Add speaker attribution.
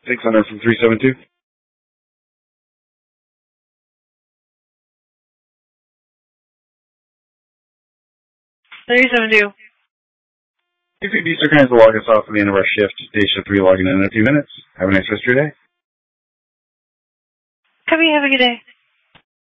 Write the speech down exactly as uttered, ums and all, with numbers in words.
Speaker 1: six hundred from three seven two.
Speaker 2: three seven two.
Speaker 1: If you Eastern kinds will log us off at the end of our shift. Day shift three logging in in a few minutes. Have a nice rest of your day.
Speaker 2: Copy, have a good day.